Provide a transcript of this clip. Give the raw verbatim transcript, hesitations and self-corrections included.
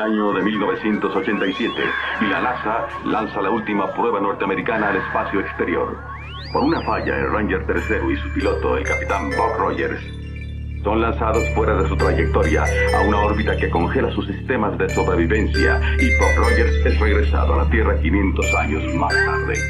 año de mil novecientos ochenta y siete y la NASA lanza la última prueba norteamericana al espacio exterior. Por una falla, el Ranger tercero y su piloto, el capitán Buck Rogers, son lanzados fuera de su trayectoria a una órbita que congela sus sistemas de sobrevivencia y Buck Rogers es regresado a la Tierra quinientos años más tarde.